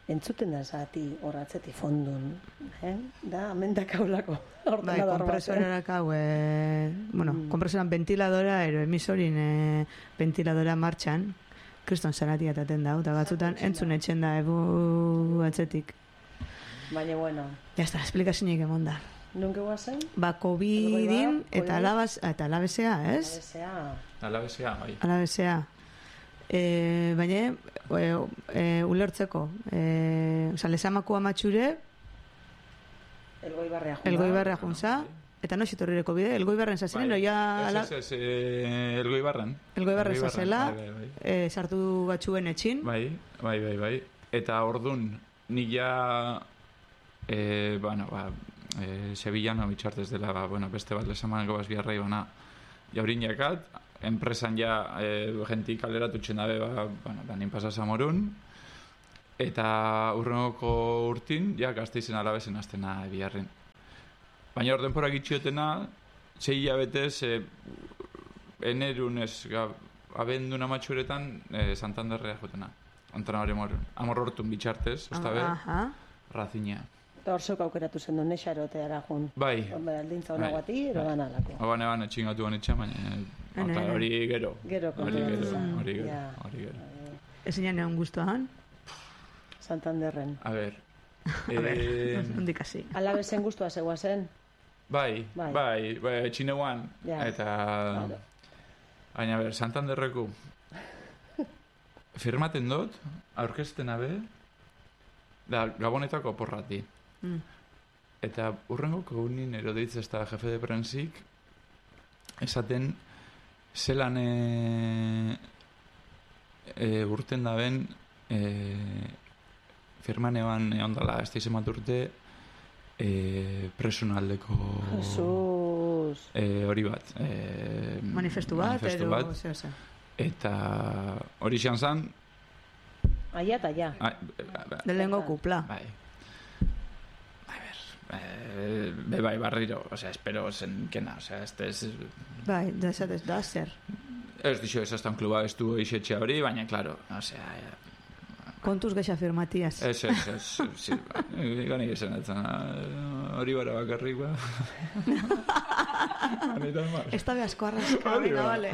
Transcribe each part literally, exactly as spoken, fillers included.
entzuten da zati horratzeti fondun, eh? Da, amendak haulako bai, kompresorerak hau, eh, bueno, mm. kompresoran ventiladora, ero emisorin eh, ventiladora martxan, kriston zaratia etaten da, eta batzutan entzun etxen da, ebu atzetik. Baina, bueno. Ya está, esplikazionik emon da. Nunke guazen? Ba, COVID-in eta alabesea, ez? Alabesea. Alabesea, bai. Alabesea. E, baina, e, e, ulertzeko, e, oza, lesamako amatxure, Elgoi barrea junza. Elgoi barrea junza, eta no xitorrireko bide, elgoi barren zazinen, bai. ja... Ez, ez, ez, elgoi barren. Elgoi barren zazela, bai, bai, bai. E, sartu batxuen etxin. Bai, bai, bai, bai. Eta ordun nik ja, e, bueno, ba, e, Sevillano bitxartez dela, ba, bueno, beste bat lesamaneko bazbiarrai bana, jaurin jakat, enpresan ja e, jenti kaleratutzen dabe, ba, bueno, da nin pasa Zamorun, eta urrengoko urtin, ja, Gasteizen Alabezen aztena biharren. Baina hor denporak itxiotena, sei hilabetez, e, enerunez, abendun amatxuretan, e, Santanderrea jotena. Antonare Morun. Amor hortun bitxartez, usta be, razina. Eta hor zok aukeratu zen du, nexaroteara jun. Bai. Hombre, aldintza hona guati, erogan alako. Bane, bane, txingatu banetxa, baina hori gero. Gero, hori gero, hori gero, hori gero. Ezin janean guztuan? Santanderren. A ber. A ber, ondik hasi. Alabezen guztua zegoa zen? Bai, bai, bai, txineuan. Eta... Baina, a ber, Santanderreku. Firmaten dut, aurkezten abe, da Gabonetako porrati. Mm. Eta urrengoko unin erodeitz ez da jefe de prensik, esaten zelan e, e, urten daben e, firmanean ondala ez da izemat urte e, presunaldeko e, hori bat. E, manifestu bat, manifestu edo, bat. Zeo, zeo. Eta hori xan zan... Aia eta ja. De lehenko kupla. Bai. Be bai, barriro, osea, espero zen kena, osea, este es... Bai, da esatez, da zer. Ez dixo, ez aztan kluba ez du eixetxe hori, baina, klaro, osea... Kontuz gaixa firmatiaz. Ez, ez, ez, sí, ba, ganik esan etzen, hori bara bakarrik, ba... Esta be asko arraska, venga, vale.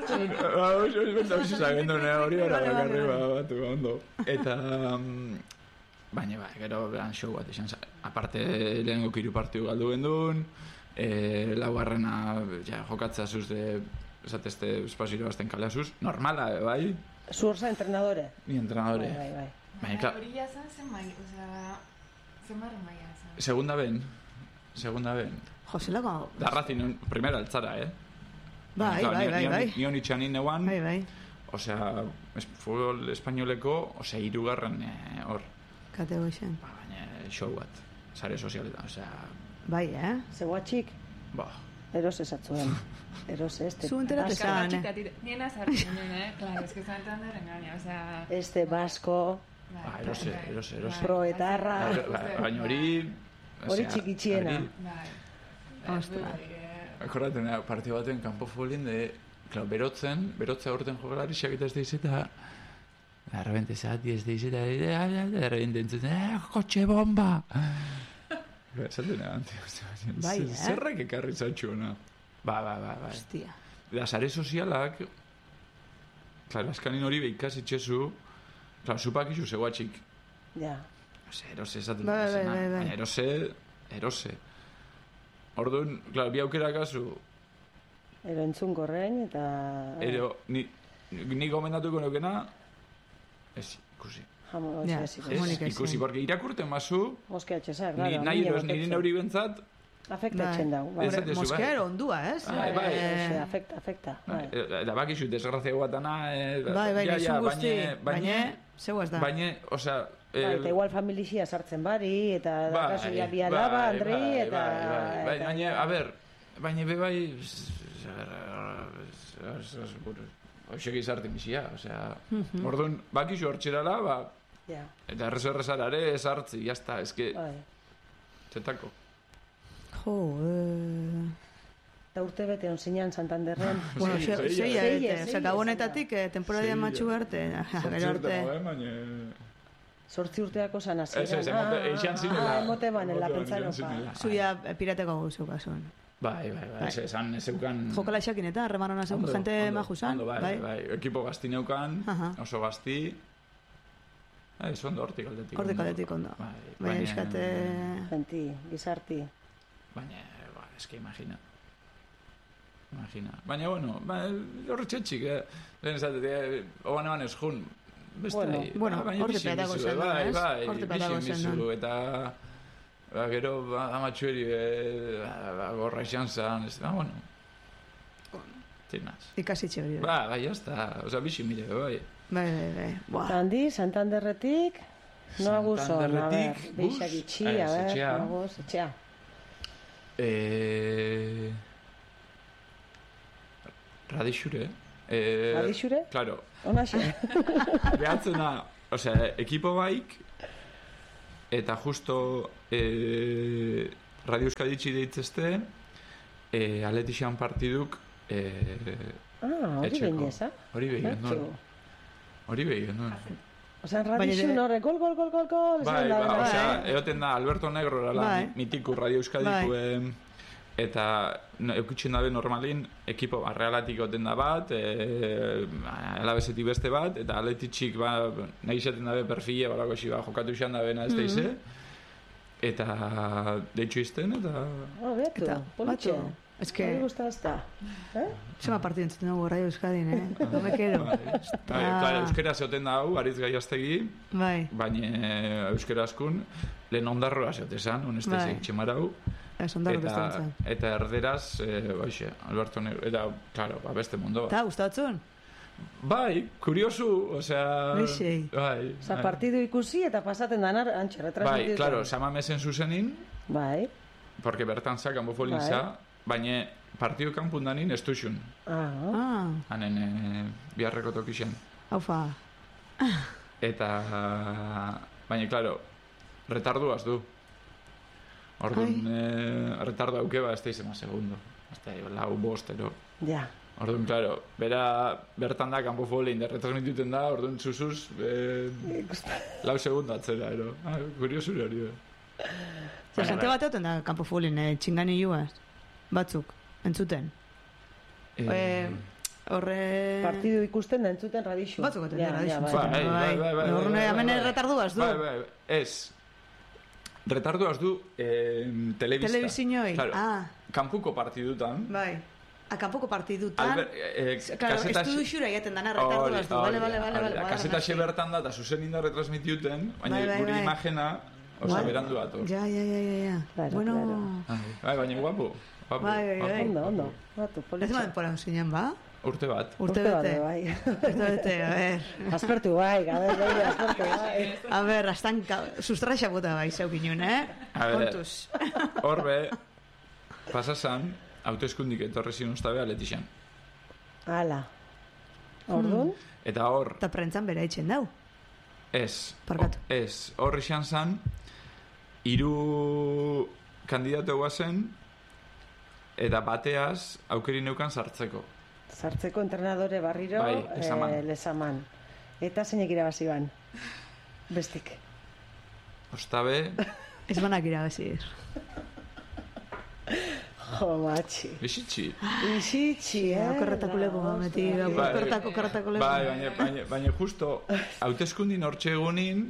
Hori bara bakarrik, ba, batu, ondo. Eta... Baina, ba, gero beran show bat izan, aparte lehenko kiru partiu galdu gendun, e, laugarrena ja, jokatzea zuz de, esatezte, espazio bazten kalea zuz, normala, bai? Zu orza entrenadore? Ni entrenadore. Bai, bai, bai. Baina hori jazan zen mai, oza, zen barren mai jazan. Segunda ben, segunda ben. Joselako... Darrazi, primera altzara, eh? Bai, bai, bai, bai. Nion itxanin neuan, bai, bai. Osea, futbol espainoleko, osea, irugarren hor. Kate goixen. Ba, baina show bat, sare sozialetan, osea... Bai, eh? Zegoa txik? Ba. Eros esatzuen. Eros este... Zu enterate zan, eh? Nien azartzen, eh? Claro, es que Santanderren gaina, osea... Este basko... Ba, erose, erose, erose. Proetarra... Baina hori... Hori txikitxiena. Bai. Ostra. Akordaten, partio baten kanpo folien de... Claro, berotzen, berotzea urten jogalari xakita ez deiz eta... De repente zati ez deiz eta... De repente entzuten, eh, kotxe bomba! Esaten egan, tío. Bai, eh? Zerrak ekarri zatxuna. Ba, ba, ba, ba. Hostia. Da, sare sozialak... Claro, askanin hori behikaz itxezu... Claro, zupak izu zegoatxik. Ja. Ose, erose esaten bai, bai, bai, bai. Baina erose, erose. Orduan, claro, bi aukera kasu... Ero entzun gorrein eta... Ero, ni, ni gomendatuko nukena... Ez ikusi. Jamo, ja, ez ikusi. Ez ikusi, porque irakurten mazu... Moskea txezak, Ni nahi eros niri neuri bentzat... Afekta etxen dau. Moskea ero ondua, ez? Bai, bai. Afekta, afekta. Eta bakizu, desgrazia guatana... Bai, bai, nizu guzti. Baina, zeu ez da. Baina, osea... Eta igual familixia sartzen bari, eta dakazu ja bi alaba, Andri, eta... Baina, a ber, baina be bai... Hoxek izartin bizia, osea... Orduan, bakizu hortxerala, ba... Eta errezo errezarare, ez hartzi, jazta, ezke... Txetako. Jo, eh... Eta urte bete onzinean Santanderren. Bueno, seia ete, osea, gabonetatik, temporadia matxu arte. Zortzi urte, Sortzi urteako zan Ez, ez, emote, eixan zinela. Ah, emote banela, pentsaropa. zinela. Zuia pirateko gauzukasun. Bai, bai, bai, ez, esan, ez eukan... Jokala xakin eta remarona zeun, Ondo, gente ondo, majuzan. ondo, bai, bai, ekipo gazti neukan, Aha. oso gazti. Ez, ondo, hortik aldetik. Hortik aldetik ondo. Bai, Baina eskate... Genti, gizarti. Baina, ba, eske imagina. Imagina. Baina, bueno, ba, horre txetxik, eh? Lehen esatet, eh, oban eban ez jun. Beste, Bueno, eh, bueno, ba, baina horte bixi pedago bizu, zen, bai, ez? bai, Horte bixi pedago zen, bizu, no? eta... Ba, gero, ba, amatxueri, eh, ba, gorra izan zan, ez da, bueno. Sin más. Ikasitxe hori. Ba, bai, jazta, oza, bixi mire, bai. Bai, bai, bai. Buah. Handi, Santanderretik, noa guzon, a ber, Santanderretik, deixak bus, itxi, ez, a ber, etxea. noa guz, etxea. Eh... Radixure. Eh, Radixure? Claro, Ona xe. behatzena, osea, ekipo baik, eta justo eh, Radio Euskadi itxi deitzeste, eh, Aletixan partiduk eh, Ah, hori etxeko. behin eza? Hori behin nuen. Hori behin nuen. Osa, Baina radixun ere- horre, gol, gol, gol, gol, gol. Bai, esan da, ba, bai. osea, egoten da Alberto Negro la Bai. mitiku Radio Euskadikuen eta no, eukitxen dabe normalin ekipo ba, realatik goten da bat, e, alabesetik beste bat, eta aletitxik ba, nahi izaten dabe perfile balako esi ba, jokatu izan dabe ez da ize, eta deitxu izten, eta... Oh, betu, Eta, politxe. batu. Ez que... Hori guztazta. Eh? Zema partidu entzuten dugu Radio Euskadin, eh? No me quedo. Bai, bai, claro, euskera zeoten da hau, Aritz Gaiastegi, Bai, baina euskera askun, lehen ondarroa zeotezan, honestezik Bai. txemarau, ez ondarro eta, testantzen. eta erderaz, eh, baixe, Alberto Negro, eta, claro, ba, beste mundo bat. Eta, gustatzen? Bai, kuriosu, osea... Bixei. Bai, Osa, bai. partidu ikusi eta pasaten danar, antxe, Bai, retransmititzen. claro, samamesen zuzenin, Bai. porque bertan za, kanpo folinza, baina partidu kanpun danin ez duxun. Ah, Ah, Hanen e, biharreko tokixen. haufa. Eta, baina, claro, retarduaz du. Orduan, e, retardu aukeba ez da izema segundo. Ez da, lau bostero. ja. Orduan, claro, bera bertan da kanpo folin, da retransmituten da, orduan zuzuz, e, lau segundo atzera, ero. Ah, kuriosure hori, eh. Zer, jente bat egoten da kanpo fulin, eh, txingani juaz. Batzuk, entzuten. Eh, horre... Partidu ikusten da entzuten radixu. Batzuk egoten Ja, dira, ja, dixu. bai. Bai, bai, bai, bai, Horre, bai, hemen bai, bai. retarduaz du. Bai, bai, ez. Retarduaz du eh, telebista. Telebizinoi. Claro, Ah, kanpuko partidutan. bai. Akanpoko partidutan. Alber, eh, Claro, kasetaxe- estudu xura jaten dana Hori, retarduaz du. Bale, hori, bale, bale, hori, bale. kasetaxe bertan da, eta zuzen inda retransmitiuten, baina Bai, bai, gure bai. imagena, oza, Bai. berandu dator. Ja, ja, ja, ja, ja. Claro, Bueno, claro. Bai, baina guapo. Guapo, Bai, bai, guapo. bai. Ondo, ondo. Batu, ez politxe. ma denpora zinen, ba? Urte bat. Urte bat, bete. bai. Urte bete, a ver. Aspertu bai, a ber, bai, aspertu bai. A ver, astan sustraxa bota bai zeukinun, eh? A ver. Kontuz. Horbe, pasasan, hauteskundik etorri zinun ustabe aletixan. Hala. Orduan? Eta hor, Eta prentzan bera itxen dau. ez. Parkatu. O- Ez, hor izan zan, hiru kandidatu guazen, eta bateaz aukeri neukan sartzeko. Sartzeko entrenadore barriro, Bai, Lezaman. eh, Lezaman. Eta zeinek irabazi ban. Bestik. Ostabe, Ez banak irabazi. Jo, matxi. bizitxi. Isitxi, eh? Okerretako leku, beti. Okerretako, okerretako leku. Bai, baina, baina, baina justo, hauteskundin hortxe egunin,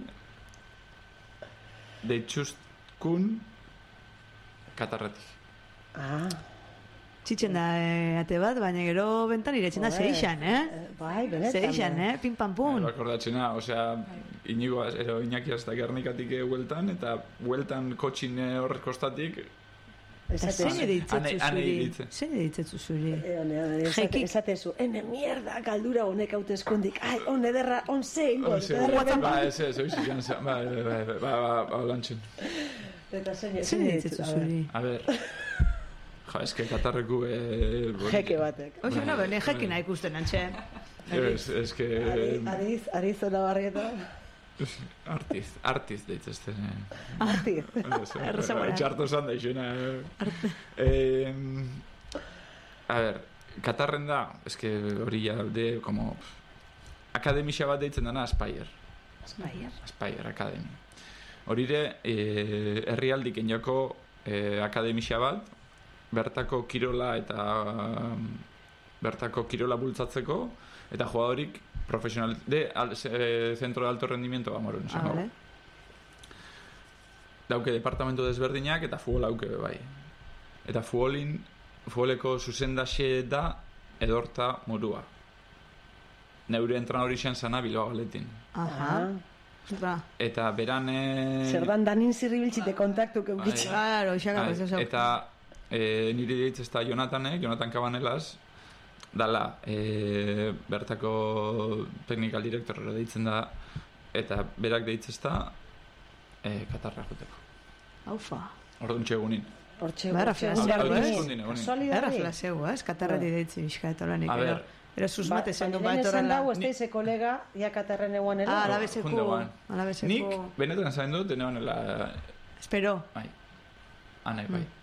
deitxustkun katarretik. Ah, Txitzen da eh, ate bat, baina gero bentan iretzen da Joder. zeixan, eh? eh, bai, benetan. Zeixan, eh? Pim pam pum. Bakordatzena, osea, inigo, ero, Iñaki hasta Gernikatik hueltan, eta hueltan kotxin hor kostatik, Eta Esate, zein editzetzu Ane- ane zuri? editze. Zein editzetzu zuri? Eh, one, one, esate, Jaikik. esatezu, ene mierda, galdura honek hauteskundik, ai, on ederra, on zein, on Oze, ba, ez, ez, oiz, izan zen, ba, ba, ba, ba, ba, ba, lantzen. Eta zein, Zein editzetzu zuri? A ber, ja, eske Katarreku... Eh, bon- Jeke batek. Oso, no, bene jekina ikusten antxe. Ez, eske... Ariz, Arizona barrieta. Artiz, artiz deitzezten. Eh. Artiz. Errezagoran. Txarto zan da izena. Eh, a ber, Katarren da, eske hori ja de, como... Akademisia bat deitzen dana Aspire. Aspire. Aspire Academy. Horire, e, herrialdiken joko e, akademisia bat, bertako kirola eta bertako kirola bultzatzeko, eta jugadorik profesional de al, e, centro de alto rendimiento, amoron, esan Ah, vale. Dauke departamento desberdinak eta futbol auke bai. Eta futbolin, futboleko zuzendaxe da edorta morua. Neure entrenadori izan zana Bilbao Athletin. Aha. Ba. Eta beran... E... Zer dan danin zirribiltzite kontaktu keukitxe. Claro, xaka Bai, prozeso. eta e, niri ditz ez da Jonathanek, Jonathan Cabanellas, dala, e, bertako technical directorera deitzen da, eta berak deitz ez da, e, Katarra joteko. Aufa. Orduan txegunin. Hortxe, Ba, hortxe, erraflazio, egun eh? berdin. Egun Kasualidade. Erra flaseu, eh? Katarrati deitzi bizka etoranik. A ber. Era susmate zen du bat Baina esan horrela. dago, ez da ize kolega, ja Katarren eguan ere. Ah, Junde alabezeko. guan. Alabezeko. Nik, benetan zain dut, denean, la... Espero. Bai. Anai, bai. Mm.